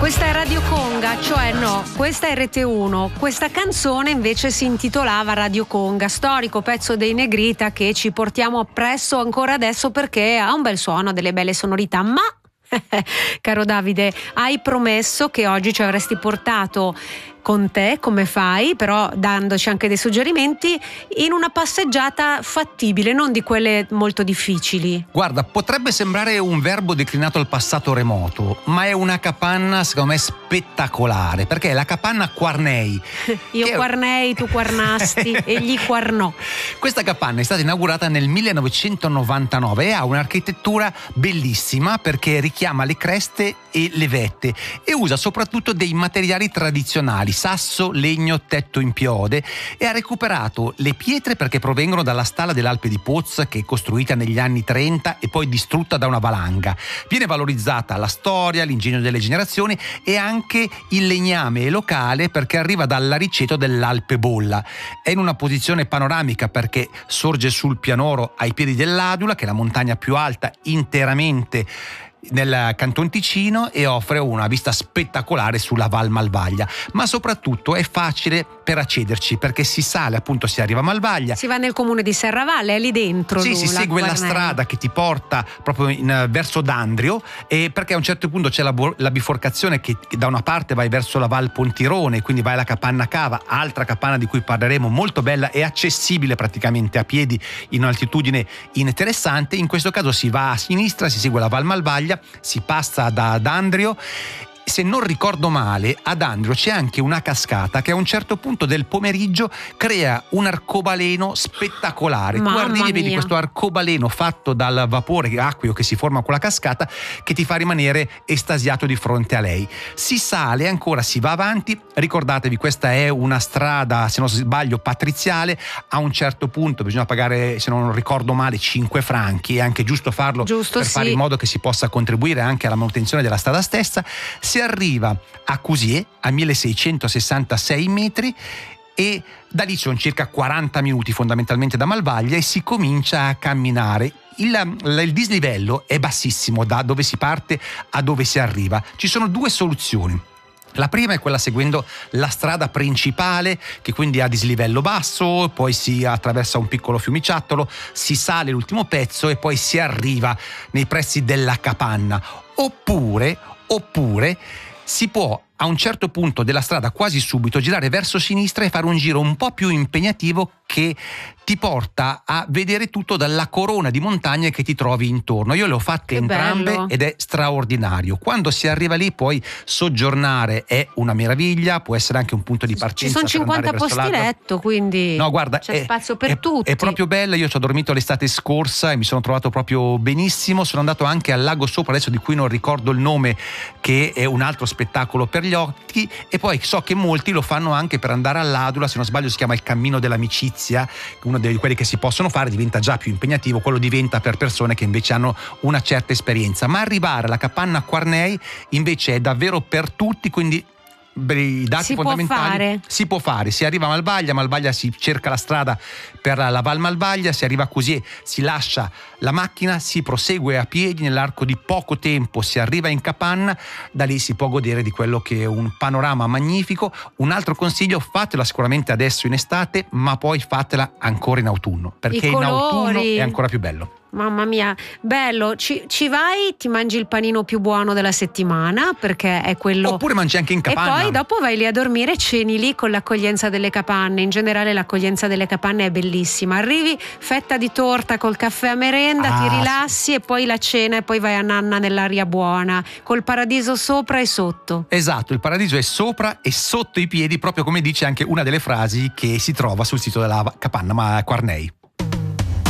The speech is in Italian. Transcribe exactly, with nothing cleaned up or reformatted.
Questa è Radio Conga, cioè no, questa è Rete uno. Questa canzone invece si intitolava Radio Conga, storico pezzo dei Negrita che ci portiamo appresso ancora adesso perché ha un bel suono, delle belle sonorità, ma caro Davide, hai promesso che oggi ci avresti portato con te, come fai, però dandoci anche dei suggerimenti, in una passeggiata fattibile, non di quelle molto difficili. Guarda, potrebbe sembrare un verbo declinato al passato remoto, ma è una capanna secondo me spettacolare, perché è la capanna Quarnei. Io che... quarnei, tu quarnasti, egli quarnò. Questa capanna è stata inaugurata nel millenovecentonovantanove e ha un'architettura bellissima perché richiama le creste e le vette e usa soprattutto dei materiali tradizionali, sasso, legno, tetto in piode, e ha recuperato le pietre perché provengono dalla stalla dell'Alpe di Poz, che è costruita negli anni trenta e poi distrutta da una valanga. Viene valorizzata la storia, l'ingegno delle generazioni e anche il legname locale perché arriva dall'ariceto dell'Alpe Bolla. È in una posizione panoramica perché sorge sul pianoro ai piedi dell'Adula, che è la montagna più alta interamente nel Canton Ticino, e offre una vista spettacolare sulla Val Malvaglia, ma soprattutto è facile per accederci perché si sale, appunto si arriva a Malvaglia, si va nel comune di Serravalle, è lì dentro. Sì, lui, si segue la strada che ti porta proprio in, verso D'Andrio, e perché a un certo punto c'è la, la biforcazione che da una parte vai verso la Val Pontirone, quindi vai alla Capanna Cava, altra capanna di cui parleremo, molto bella e accessibile praticamente a piedi in un'altitudine interessante. In questo caso si va a sinistra, si segue la Val Malvaglia, si passa da D'Andrio. Se non ricordo male, ad Andrio c'è anche una cascata che a un certo punto del pomeriggio crea un arcobaleno spettacolare. Mamma tu arrivi e vedi mia. questo arcobaleno fatto dal vapore acqueo che si forma con la cascata, che ti fa rimanere estasiato di fronte a lei. Si sale ancora, si va avanti. Ricordatevi, questa è una strada, se non sbaglio, patriziale. A un certo punto bisogna pagare, se non ricordo male, cinque franchi. È anche giusto farlo, giusto, per sì. fare in modo che si possa contribuire anche alla manutenzione della strada stessa. Si arriva a Cusier a milleseicentosessantasei metri e da lì sono circa quaranta minuti fondamentalmente da Malvaglia e si comincia a camminare. Il, il dislivello è bassissimo da dove si parte a dove si arriva. Ci sono due soluzioni. La prima è quella seguendo la strada principale, che quindi ha dislivello basso, poi si attraversa un piccolo fiumiciattolo, si sale l'ultimo pezzo e poi si arriva nei pressi della capanna. Oppure, oppure si può a un certo punto della strada, quasi subito, girare verso sinistra e fare un giro un po' più impegnativo che ti porta a vedere tutto dalla corona di montagne che ti trovi intorno. Io le ho fatte Che entrambe bello. ed è straordinario. Quando si arriva lì poi soggiornare è una meraviglia, può essere anche un punto di Ci partenza. sono per cinquanta andare verso posti l'alto. letto, quindi No, guarda, c'è è, spazio per è, tutti. È proprio bella. Io ci ho dormito l'estate scorsa e mi sono trovato proprio benissimo. Sono andato anche al lago sopra, adesso di cui non ricordo il nome, che è un altro spettacolo per gli occhi, e poi so che molti lo fanno anche per andare all'Adula, se non sbaglio si chiama il Cammino dell'Amicizia, uno di quelli che si possono fare, diventa già più impegnativo, quello diventa per persone che invece hanno una certa esperienza, ma arrivare alla capanna Quarnei invece è davvero per tutti, quindi i dati Si può fondamentali fare. si può fare. Si arriva a Malvaglia, Malvaglia si cerca la strada per la Val Malvaglia, si arriva così, si lascia la macchina, si prosegue a piedi, nell'arco di poco tempo si arriva in capanna, da lì si può godere di quello che è un panorama magnifico. Un altro consiglio: fatela sicuramente adesso in estate, ma poi fatela ancora in autunno, perché I in autunno colori. è ancora più bello. Mamma mia, bello, ci, ci vai, ti mangi il panino più buono della settimana, perché è quello. Oppure mangi anche in capanna. E poi dopo vai lì a dormire e ceni lì con l'accoglienza delle capanne. In generale l'accoglienza delle capanne è bellissima. Arrivi, fetta di torta col caffè a merenda, Ah, ti rilassi sì. e poi la cena e poi vai a nanna nell'aria buona, col paradiso sopra e sotto. Esatto, il paradiso è sopra e sotto i piedi, proprio come dice anche una delle frasi che si trova sul sito della capanna Quarnei.